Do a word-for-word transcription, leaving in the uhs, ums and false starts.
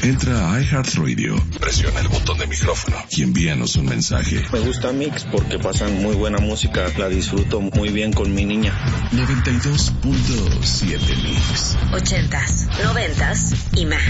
Entra a iHeartRadio, presiona el botón de micrófono y envíanos un mensaje. Me gusta Mix porque pasan muy buena música, la disfruto muy bien con mi niña. noventa y dos punto siete Mix. Ochentas, noventas y más.